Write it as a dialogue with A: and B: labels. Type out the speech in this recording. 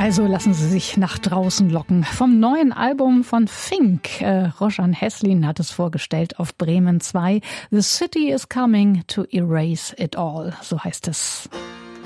A: Also lassen Sie sich nach draußen locken. Vom neuen Album von Fink. Roshan Heslin hat es vorgestellt auf Bremen 2. The City is coming to erase it all. So heißt es.